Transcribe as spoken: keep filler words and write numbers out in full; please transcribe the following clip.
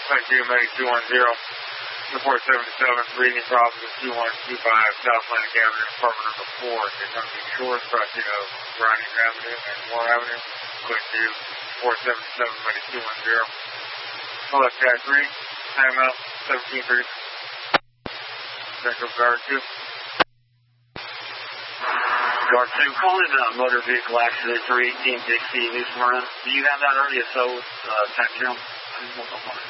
Thank you, Medic two one zero. Report seventy-seven, reading Providence two one two five, South Atlantic Avenue, apartment number four. They're going to be short, crossing of Grinding Avenue and Moore Avenue. Click to report seventy-seven, Medic two one zero. Select guy three, timeout, seventeen thirty. Central Guard two. Guard two, calling uh, motor vehicle accident three eighteen Dixie, New Smyrna. Do you have that already? If so, uh, text him.